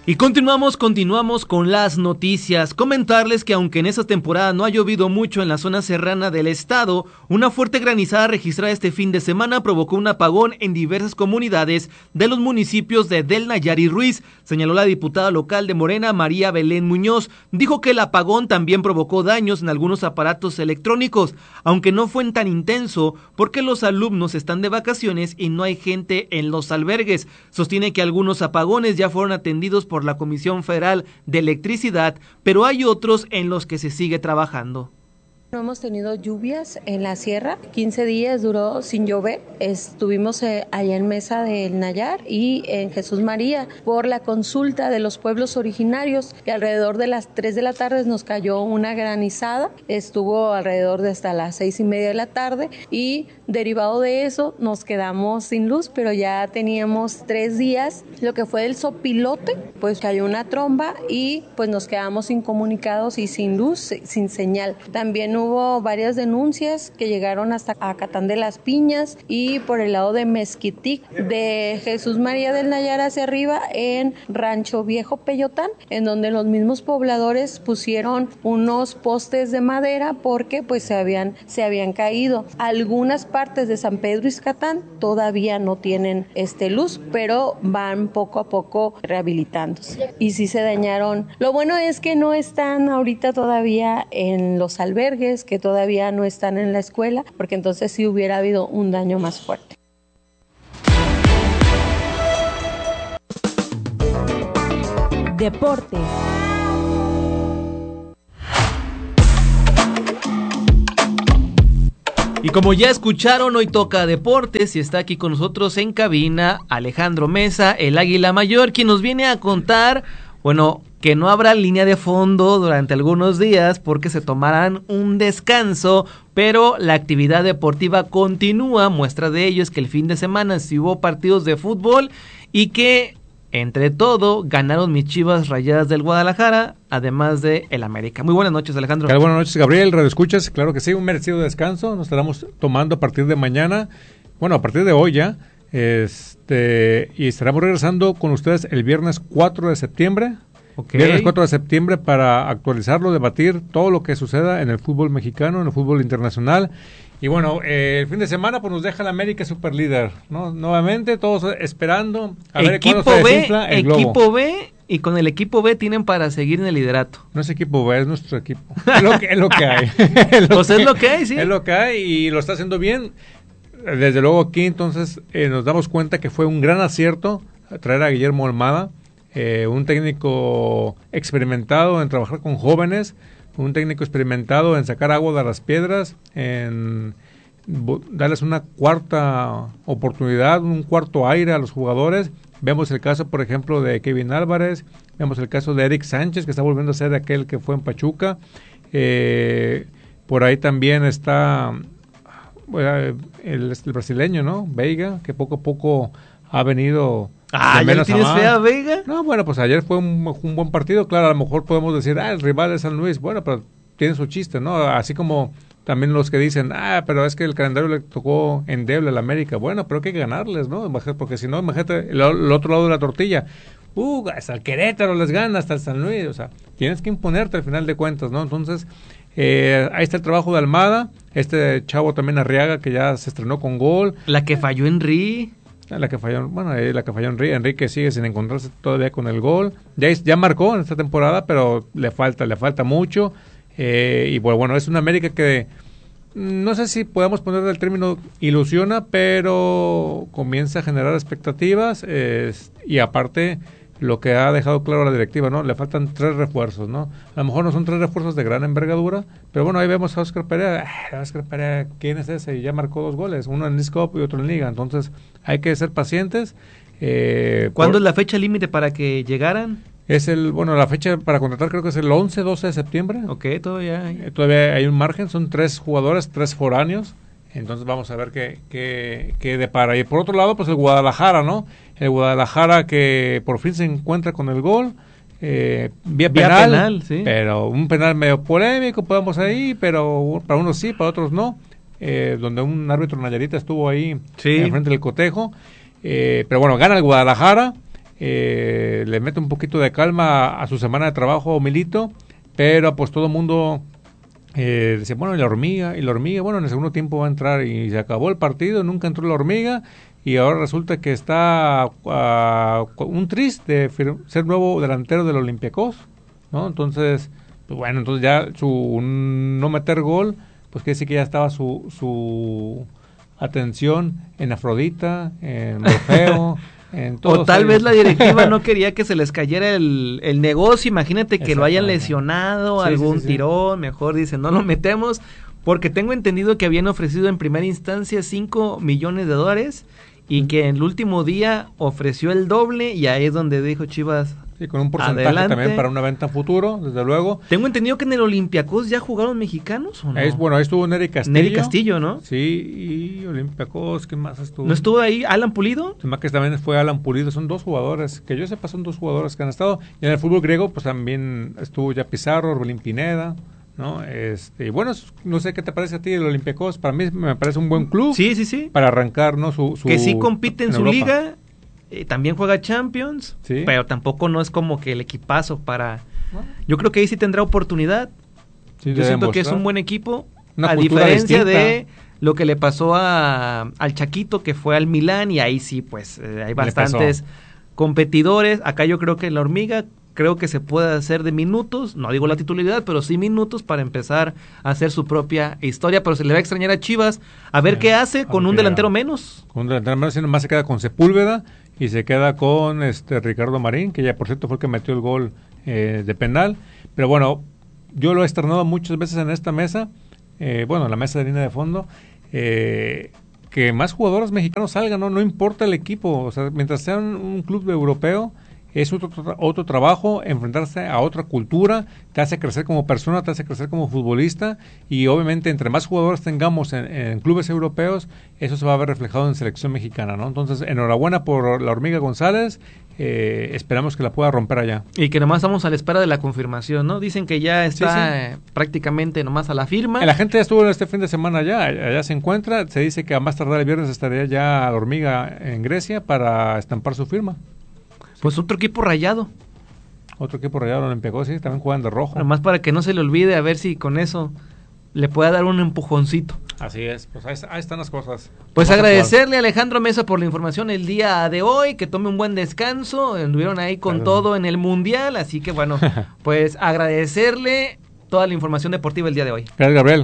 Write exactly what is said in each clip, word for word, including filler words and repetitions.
Y continuamos, continuamos con las noticias. Comentarles que aunque en esta temporada no ha llovido mucho en la zona serrana del estado, una fuerte granizada registrada este fin de semana provocó un apagón en diversas comunidades de los municipios de Del Nayar y Ruiz, señaló la diputada local de Morena, María Belén Muñoz. Dijo que el apagón también provocó daños en algunos aparatos electrónicos, aunque no fue tan intenso porque los alumnos están de vacaciones y no hay gente en los albergues. Sostiene que algunos apagones ya fueron atendidos por la Comisión Federal de Electricidad, pero hay otros en los que se sigue trabajando. No hemos tenido lluvias en la sierra, quince días duró sin llover. Estuvimos eh, allá en Mesa del Nayar y en Jesús María por la consulta de los pueblos originarios, y alrededor de las tres de la tarde nos cayó una granizada, estuvo alrededor de hasta las seis y media de la tarde y derivado de eso nos quedamos sin luz, pero ya teníamos tres días. Lo que fue el sopilote, pues cayó una tromba y pues nos quedamos incomunicados y sin luz, sin señal. También hubo varias denuncias que llegaron hasta Acatán de las Piñas y por el lado de Mezquitic, de Jesús María del Nayar hacia arriba en Rancho Viejo Peyotán, en donde los mismos pobladores pusieron unos postes de madera porque pues se habían, se habían caído. Algunas partes de San Pedro Izcatán todavía no tienen este luz, pero van poco a poco rehabilitándose. Y sí se dañaron. Lo bueno es que no están ahorita todavía en los albergues, que todavía no están en la escuela, porque entonces sí hubiera habido un daño más fuerte. Deportes. Y como ya escucharon, hoy toca deportes y está aquí con nosotros en cabina Alejandro Mesa, el Águila Mayor, quien nos viene a contar, bueno, que no habrá línea de fondo durante algunos días porque se tomarán un descanso, pero la actividad deportiva continúa. Muestra de ello es que el fin de semana sí hubo partidos de fútbol y que, entre todo, ganaron mis Chivas Rayadas del Guadalajara, además de el América. Muy buenas noches, Alejandro. Buenas noches, Gabriel. Radio escuchas, claro que sí, un merecido descanso. Nos estaremos tomando a partir de mañana, bueno, a partir de hoy ya, este y estaremos regresando con ustedes el viernes cuatro de septiembre. Okay. Viernes cuatro de septiembre para actualizarlo, debatir todo lo que suceda en el fútbol mexicano, en el fútbol internacional. Y bueno, eh, el fin de semana pues nos deja la América superlíder, ¿no? Nuevamente todos esperando a ver equipo cuándo se B, desinfla el equipo globo. B, y con el equipo B tienen para seguir en el liderato. No es equipo B, es nuestro equipo. Es lo que, es lo que hay. es lo pues que, es lo que hay, sí. Es lo que hay y lo está haciendo bien. Desde luego aquí entonces eh, nos damos cuenta que fue un gran acierto traer a Guillermo Almada. Eh, un técnico experimentado en trabajar con jóvenes, un técnico experimentado en sacar agua de las piedras, en darles una cuarta oportunidad, un cuarto aire a los jugadores. Vemos el caso, por ejemplo, de Kevin Álvarez, vemos el caso de Eric Sánchez, que está volviendo a ser aquel que fue en Pachuca. Eh, por ahí también está el, el brasileño, ¿no? Veiga, que poco a poco ha venido... Ah, ¿ya tienes fe a Veiga? No, bueno, pues ayer fue un, un buen partido. Claro, a lo mejor podemos decir, ah, el rival es San Luis. Bueno, pero tiene su chiste, ¿no? Así como también los que dicen, ah, pero es que el calendario le tocó endeble al América. Bueno, pero hay que ganarles, ¿no? Porque si no, imagínate el, el otro lado de la tortilla. Uh, hasta el Querétaro les gana, hasta el San Luis. O sea, tienes que imponerte al final de cuentas, ¿no? Entonces, eh, ahí está el trabajo de Almada. Este chavo también Arriaga, que ya se estrenó con gol. La que falló Henry. La que falló, bueno, eh, la que falló Enrique, Enrique sigue sin encontrarse todavía con el gol. Ya, ya marcó en esta temporada, pero le falta, le falta mucho. Eh, y bueno, bueno, es una América que no sé si podemos poner el término ilusiona, pero comienza a generar expectativas eh, y aparte lo que ha dejado claro la directiva, ¿no? Le faltan tres refuerzos, ¿no? A lo mejor no son tres refuerzos de gran envergadura, pero bueno, ahí vemos a Oscar Pereira. Ah, Oscar Pereira, ¿quién es ese? Y ya marcó dos goles, uno en Leagues Cup y otro en Liga. Entonces, hay que ser pacientes. Eh, ¿Cuándo por... es la fecha límite para que llegaran? Es el, bueno, la fecha para contratar creo que es el once, doce de septiembre. Ok, todavía hay. Eh, todavía hay un margen, son tres jugadores, tres foráneos. Entonces vamos a ver qué, qué, qué depara. Y por otro lado, pues el Guadalajara, ¿no? El Guadalajara que por fin se encuentra con el gol, eh, vía, vía penal, penal sí. Pero un penal medio polémico, podemos ahí, pero para unos sí, para otros no. Eh, donde un árbitro Nayarita estuvo ahí sí. enfrente del cotejo. Eh, pero bueno, gana el Guadalajara. eh, le mete un poquito de calma a, a su semana de trabajo Milito, pero pues todo el mundo eh, decía, bueno, y la hormiga, y la hormiga, bueno, en el segundo tiempo va a entrar, y se acabó el partido, nunca entró la hormiga, y ahora resulta que está uh, un triste de ser nuevo delantero del Olympiacos, ¿no? Entonces, pues bueno, entonces ya su no meter gol, pues quiere decir que ya estaba su, su atención en Afrodita, en Morfeo, en todo. O tal vez la directiva no quería que se les cayera el, el negocio, imagínate que lo hayan lesionado, sí, algún sí, sí, tirón, sí. Mejor dicen, no lo metemos, porque tengo entendido que habían ofrecido en primera instancia cinco millones de dólares y que en el último día ofreció el doble, y ahí es donde dijo Chivas, sí, con un porcentaje adelante. También para una venta futuro, desde luego. Tengo entendido que en el Olympiacos ya jugaron mexicanos, ¿o no? Es, bueno, ahí estuvo Nery Castillo. Nery Castillo, ¿no? Sí, y Olympiacos, ¿quién más estuvo? ¿No estuvo ahí Alan Pulido? Más que también fue Alan Pulido, son dos jugadores, que yo sepa son dos jugadores que han estado. Y en el fútbol griego, pues también estuvo ya Pizarro, Orbelín Pineda, ¿no? Este, y bueno, no sé qué te parece a ti el Olympiacos, para mí me parece un buen club. Sí, sí, sí. Para arrancar, ¿no? Su, su que sí compite en, en su Europa. liga. Eh, también juega Champions, ¿sí? Pero tampoco no es como que el equipazo para... ¿no? Yo creo que ahí sí tendrá oportunidad. Sí, yo siento demostrar. Que es un buen equipo, Una a diferencia distinta. de lo que le pasó a, al Chaquito, que fue al Milán, y ahí sí, pues, eh, hay bastantes competidores. Acá yo creo que la Hormiga, creo que se puede hacer de minutos, no digo la titularidad, pero sí minutos para empezar a hacer su propia historia, pero se le va a extrañar a Chivas, a ver sí, qué hace con un delantero menos. Con un delantero menos, sino más se queda con Sepúlveda, y se queda con este Ricardo Marín, que ya por cierto fue el que metió el gol eh, de penal. Pero bueno, yo lo he externado muchas veces en esta mesa, eh, bueno, en la mesa de línea de fondo, eh, que más jugadores mexicanos salgan, ¿no? No importa el equipo, o sea, mientras sea un, un club europeo, es otro, otro trabajo, enfrentarse a otra cultura, te hace crecer como persona, te hace crecer como futbolista, y obviamente entre más jugadores tengamos en, en clubes europeos, eso se va a ver reflejado en selección mexicana, ¿no? Entonces, enhorabuena por la Hormiga González, eh, esperamos que la pueda romper allá. Y que nomás estamos a la espera de la confirmación, ¿no? Dicen que ya está sí, sí. Eh, prácticamente nomás a la firma. La gente ya estuvo este fin de semana allá, allá se encuentra, se dice que a más tardar el viernes estaría ya la Hormiga en Grecia para estampar su firma. Pues otro equipo rayado. Otro equipo rayado, Olympiacos, sí, también juegan de rojo. Nomás para que no se le olvide, a ver si con eso le pueda dar un empujoncito. Así es, pues ahí, ahí están las cosas. Pues agradecerle a Alejandro Mesa por la información el día de hoy, que tome un buen descanso, anduvieron ahí con claro. todo en el Mundial, así que bueno, pues agradecerle toda la información deportiva el día de hoy. Gracias, Gabriel.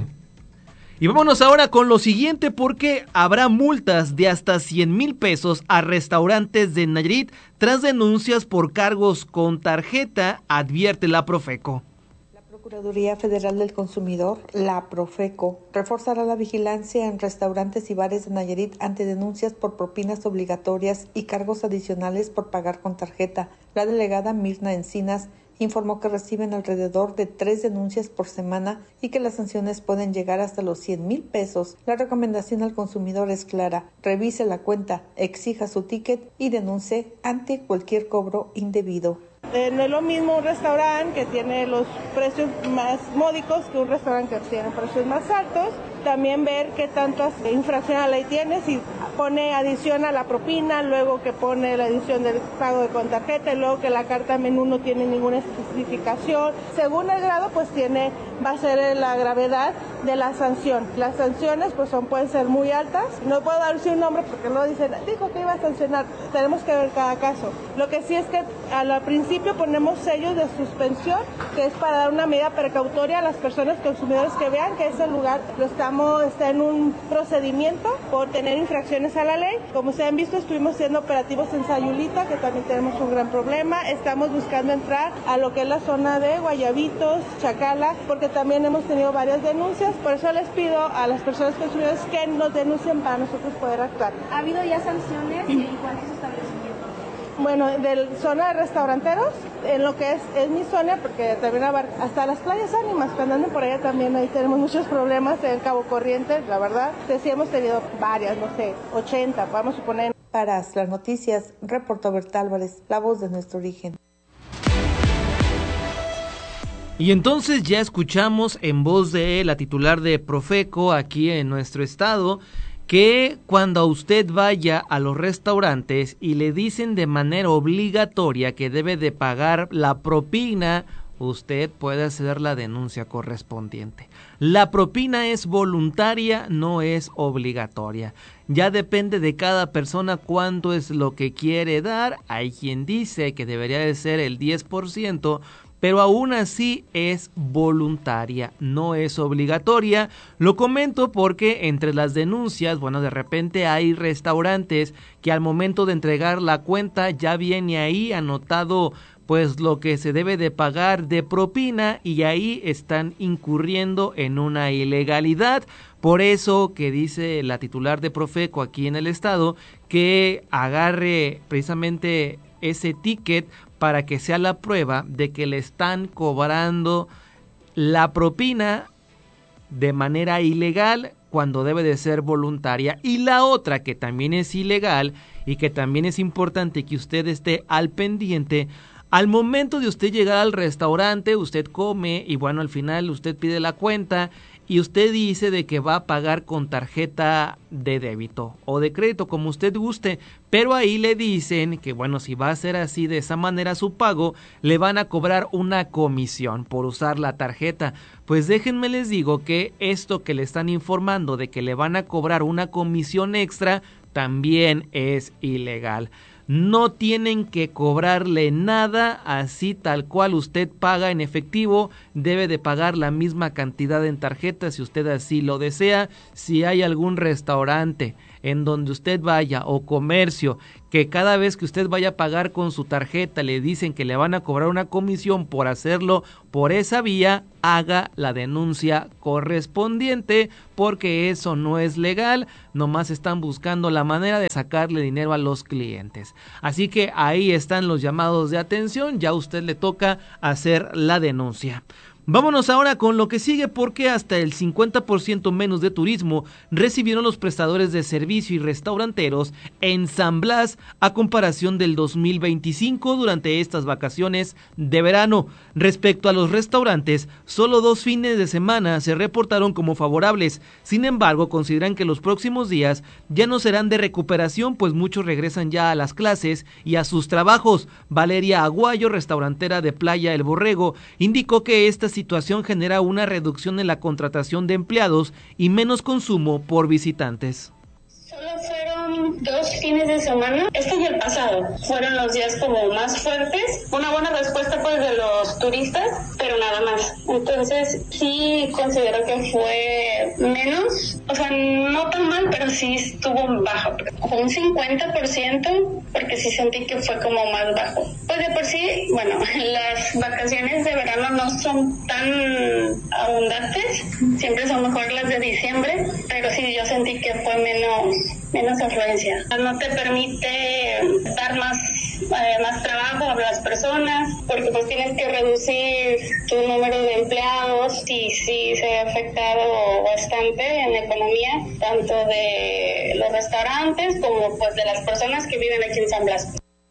Y vámonos ahora con lo siguiente, porque habrá multas de hasta cien mil pesos a restaurantes de Nayarit tras denuncias por cargos con tarjeta, advierte la Profeco. La Procuraduría Federal del Consumidor, la Profeco, reforzará la vigilancia en restaurantes y bares de Nayarit ante denuncias por propinas obligatorias y cargos adicionales por pagar con tarjeta. La delegada Mirna Encinas informó que reciben alrededor de tres denuncias por semana y que las sanciones pueden llegar hasta los cien mil pesos. La recomendación al consumidor es clara: revise la cuenta, exija su ticket y denuncie ante cualquier cobro indebido. Eh, no es lo mismo un restaurante que tiene los precios más módicos que un restaurante que tiene precios más altos. También ver qué tantas infracciones a la ley tiene, si pone adición a la propina, luego que pone la adición del pago de con tarjeta, y luego que la carta menú no tiene ninguna especificación. Según el grado, pues tiene, va a ser la gravedad de la sanción. Las sanciones pues son, pueden ser muy altas. No puedo dar un nombre porque luego dicen, dijo que iba a sancionar. Tenemos que ver cada caso. Lo que sí es que al principio ponemos sellos de suspensión, que es para dar una medida precautoria a las personas consumidores que vean que ese lugar lo estamos, está en un procedimiento por tener infracciones a la ley. Como se han visto, estuvimos haciendo operativos en Sayulita, que también tenemos un gran problema. Estamos buscando entrar a lo que es la zona de Guayabitos, Chacala, porque también hemos tenido varias denuncias. Por eso les pido a las personas consumidores que nos denuncien para nosotros poder actuar. ¿Ha habido ya sanciones en cuántos establecimientos? Bueno, de zona de restauranteros, en lo que es, es mi zona, porque también abarca hasta las playas Ánimas, cuando andan por allá también ahí tenemos muchos problemas en Cabo Corriente, la verdad, que sí hemos tenido varias, no sé, ochenta, vamos a suponer. Para las noticias, reportó Berta Álvarez, la voz de nuestro origen. Y entonces ya escuchamos en voz de la titular de Profeco aquí en nuestro estado que cuando usted vaya a los restaurantes y le dicen de manera obligatoria que debe de pagar la propina, usted puede hacer la denuncia correspondiente. La propina es voluntaria, no es obligatoria. Ya depende de cada persona cuánto es lo que quiere dar. Hay quien dice que debería de ser el diez por ciento, pero aún así es voluntaria, no es obligatoria. Lo comento porque entre las denuncias, bueno, de repente hay restaurantes que al momento de entregar la cuenta ya viene ahí anotado pues lo que se debe de pagar de propina y ahí están incurriendo en una ilegalidad. Por eso que dice la titular de Profeco aquí en el estado que agarre precisamente ese ticket para que sea la prueba de que le están cobrando la propina de manera ilegal cuando debe de ser voluntaria. Y la otra que también es ilegal y que también es importante que usted esté al pendiente. Al momento de usted llegar al restaurante, usted come y bueno, al final usted pide la cuenta y usted dice de que va a pagar con tarjeta de débito o de crédito, como usted guste, pero ahí le dicen que bueno, si va a ser así de esa manera su pago, le van a cobrar una comisión por usar la tarjeta. Pues déjenme les digo que esto que le están informando de que le van a cobrar una comisión extra también es ilegal. No tienen que cobrarle nada, así tal cual usted paga en efectivo, debe de pagar la misma cantidad en tarjeta si usted así lo desea. Si hay algún restaurante en donde usted vaya o comercio que cada vez que usted vaya a pagar con su tarjeta le dicen que le van a cobrar una comisión por hacerlo por esa vía, haga la denuncia correspondiente porque eso no es legal, nomás están buscando la manera de sacarle dinero a los clientes. Así que ahí están los llamados de atención, ya a usted le toca hacer la denuncia. Vámonos ahora con lo que sigue porque hasta el cincuenta por ciento menos de turismo recibieron los prestadores de servicio y restauranteros en San Blas a comparación del dos mil veinticinco durante estas vacaciones de verano. Respecto a los restaurantes, solo dos fines de semana se reportaron como favorables. Sin embargo, consideran que los próximos días ya no serán de recuperación, pues muchos regresan ya a las clases y a sus trabajos. Valeria Aguayo, restaurantera de Playa El Borrego, indicó que esta situación genera una reducción en la contratación de empleados y menos consumo por visitantes. Solo fueron dos fines de semana, este y el pasado, fueron los días como más fuertes, una buena respuesta pues de los turistas, pero nada más. Entonces sí considero que fue menos, o sea, no tan mal, pero sí estuvo bajo, un cincuenta por ciento, porque sí sentí que fue como más bajo. Pues de por sí, bueno, las vacaciones de verano no son tan abundantes, siempre son mejor las de diciembre, pero sí yo sentí que fue menos menos afluencia. No te permite dar más, eh, más trabajo a las personas porque pues tienes que reducir tu número de empleados y sí se ha afectado bastante en la economía, tanto de los restaurantes como pues de las personas que viven aquí en San Blas.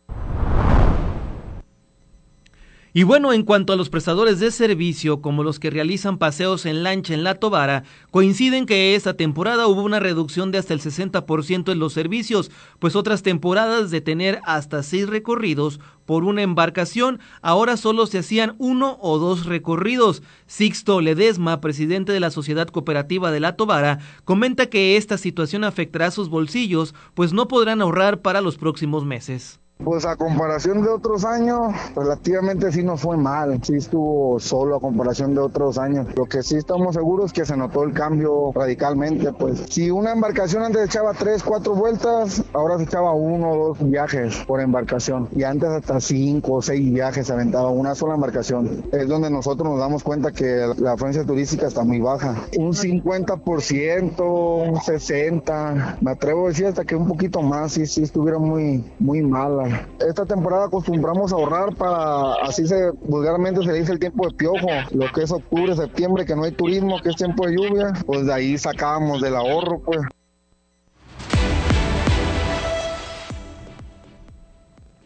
Y bueno, en cuanto a los prestadores de servicio, como los que realizan paseos en lancha en La Tobara, coinciden que esta temporada hubo una reducción de hasta el sesenta por ciento en los servicios, pues otras temporadas de tener hasta seis recorridos por una embarcación, ahora solo se hacían uno o dos recorridos. Sixto Ledesma, presidente de la Sociedad Cooperativa de La Tobara, comenta que esta situación afectará sus bolsillos, pues no podrán ahorrar para los próximos meses. Pues a comparación de otros años, relativamente sí no fue mal, sí estuvo solo a comparación de otros años. Lo que sí estamos seguros es que se notó el cambio radicalmente, pues si una embarcación antes echaba tres, cuatro vueltas, ahora se echaba uno o dos viajes por embarcación y antes hasta cinco o seis viajes se aventaba una sola embarcación. Es donde nosotros nos damos cuenta que la afluencia turística está muy baja. Un cincuenta por ciento, un sesenta por ciento, me atrevo a decir hasta que un poquito más, sí, sí estuviera muy, muy mala. Esta temporada acostumbramos a ahorrar para, así se vulgarmente se dice, el tiempo de piojo, lo que es octubre, septiembre, que no hay turismo, que es tiempo de lluvia, pues de ahí sacábamos del ahorro, pues.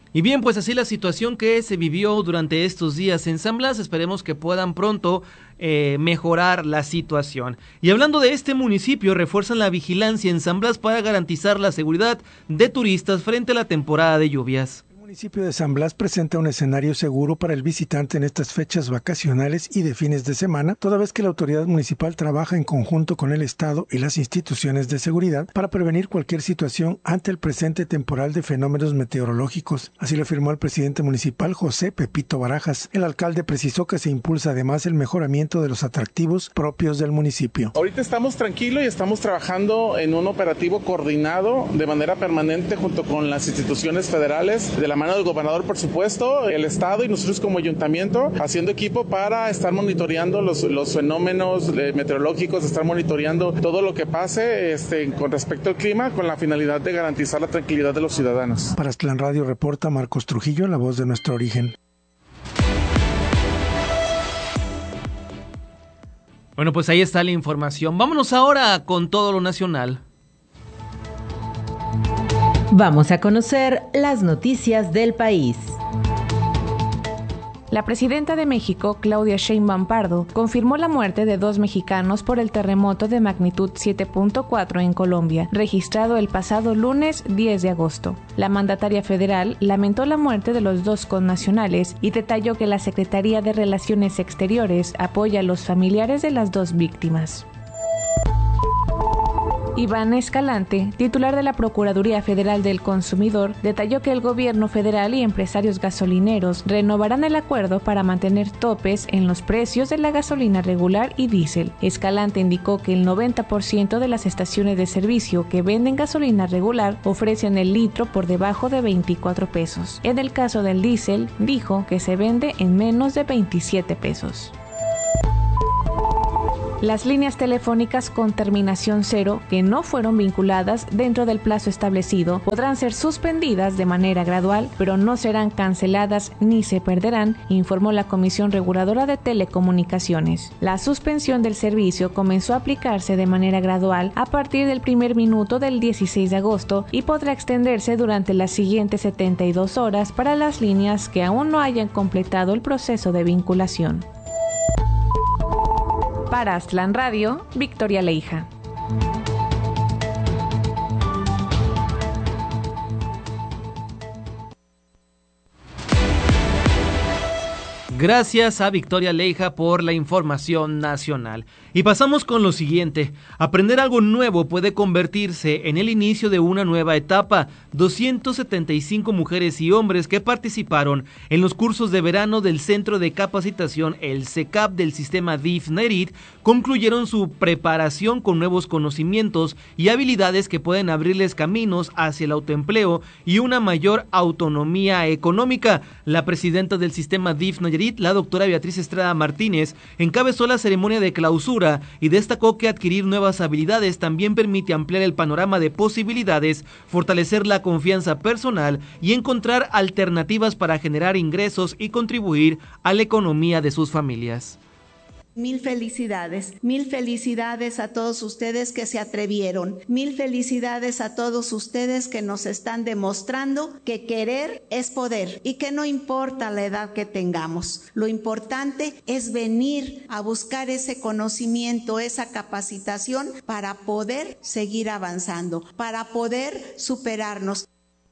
Y bien, pues así la situación que se vivió durante estos días en San Blas, esperemos que puedan pronto eh, mejorar la situación. Y hablando de este municipio, refuerzan la vigilancia en San Blas para garantizar la seguridad de turistas frente a la temporada de lluvias. El municipio de San Blas presenta un escenario seguro para el visitante en estas fechas vacacionales y de fines de semana, toda vez que la autoridad municipal trabaja en conjunto con el Estado y las instituciones de seguridad para prevenir cualquier situación ante el presente temporal de fenómenos meteorológicos. Así lo afirmó el presidente municipal José Pepito Barajas. El alcalde precisó que se impulsa además el mejoramiento de los atractivos propios del municipio. Ahorita estamos tranquilos y estamos trabajando en un operativo coordinado de manera permanente junto con las instituciones federales, de la mano del gobernador, por supuesto, el Estado y nosotros como ayuntamiento, haciendo equipo para estar monitoreando los, los fenómenos meteorológicos, estar monitoreando todo lo que pase este, con respecto al clima, con la finalidad de garantizar la tranquilidad de los ciudadanos. Para Aztlán Radio reporta Marcos Trujillo, la voz de nuestro origen. Bueno, pues ahí está la información. Vámonos ahora con todo lo nacional. Vamos a conocer las noticias del país. La presidenta de México, Claudia Sheinbaum Pardo, confirmó la muerte de dos mexicanos por el terremoto de magnitud siete punto cuatro en Colombia, registrado el pasado lunes diez de agosto. La mandataria federal lamentó la muerte de los dos connacionales y detalló que la Secretaría de Relaciones Exteriores apoya a los familiares de las dos víctimas. Iván Escalante, titular de la Procuraduría Federal del Consumidor, detalló que el gobierno federal y empresarios gasolineros renovarán el acuerdo para mantener topes en los precios de la gasolina regular y diésel. Escalante indicó que el noventa por ciento de las estaciones de servicio que venden gasolina regular ofrecen el litro por debajo de veinticuatro pesos. En el caso del diésel, dijo que se vende en menos de veintisiete pesos. Las líneas telefónicas con terminación cero que no fueron vinculadas dentro del plazo establecido podrán ser suspendidas de manera gradual, pero no serán canceladas ni se perderán, informó la Comisión Reguladora de Telecomunicaciones. La suspensión del servicio comenzó a aplicarse de manera gradual a partir del primer minuto del dieciséis de agosto y podrá extenderse durante las siguientes setenta y dos horas para las líneas que aún no hayan completado el proceso de vinculación. Para Aztlán Radio, Victoria Leija. Gracias a Victoria Leija por la información nacional. Y pasamos con lo siguiente. Aprender algo nuevo puede convertirse en el inicio de una nueva etapa. doscientas setenta y cinco mujeres y hombres que participaron en los cursos de verano del Centro de Capacitación, el C E C A P del sistema D I F Nayarit, concluyeron su preparación con nuevos conocimientos y habilidades que pueden abrirles caminos hacia el autoempleo y una mayor autonomía económica. La presidenta del sistema D I F Nayarit, la doctora Beatriz Estrada Martínez, encabezó la ceremonia de clausura y destacó que adquirir nuevas habilidades también permite ampliar el panorama de posibilidades, fortalecer la confianza personal y encontrar alternativas para generar ingresos y contribuir a la economía de sus familias. Mil felicidades, mil felicidades a todos ustedes que se atrevieron, mil felicidades a todos ustedes que nos están demostrando que querer es poder y que no importa la edad que tengamos, lo importante es venir a buscar ese conocimiento, esa capacitación para poder seguir avanzando, para poder superarnos.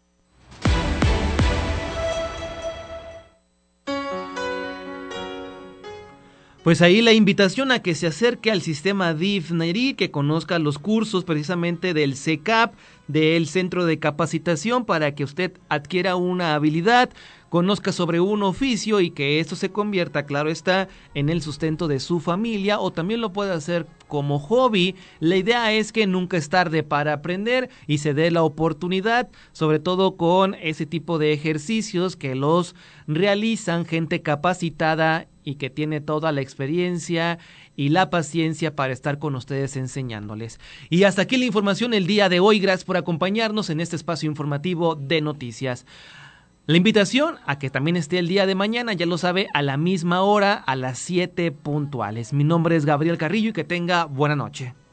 Pues ahí la invitación a que se acerque al sistema D I F Nayarit, que conozca los cursos precisamente del C E C A P, del Centro de Capacitación, para que usted adquiera una habilidad, conozca sobre un oficio y que esto se convierta, claro está, en el sustento de su familia, o también lo puede hacer como hobby. La idea es que nunca es tarde para aprender y se dé la oportunidad, sobre todo con ese tipo de ejercicios que los realizan gente capacitada y que tiene toda la experiencia y la paciencia para estar con ustedes enseñándoles. Y hasta aquí la información el día de hoy. Gracias por acompañarnos en este espacio informativo de noticias. La invitación a que también esté el día de mañana, ya lo sabe, a la misma hora, a las siete puntuales. Mi nombre es Gabriel Carrillo y que tenga buena noche.